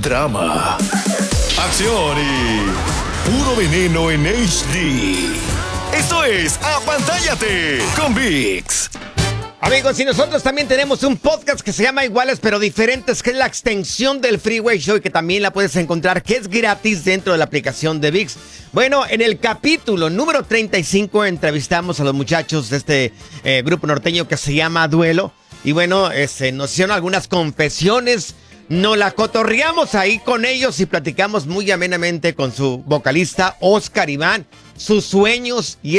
drama, acción y puro veneno en HD. Esto es Apantállate con VIX. Amigos, y nosotros también tenemos un podcast que se llama Iguales pero Diferentes, que es la extensión del Freeway Show y que también la puedes encontrar, que es gratis dentro de la aplicación de VIX. Bueno, en el capítulo número 35 entrevistamos a los muchachos de este grupo norteño que se llama Duelo. Y bueno, nos hicieron algunas confesiones, nos la cotorreamos ahí con ellos y platicamos muy amenamente con su vocalista Oscar Iván, sus sueños y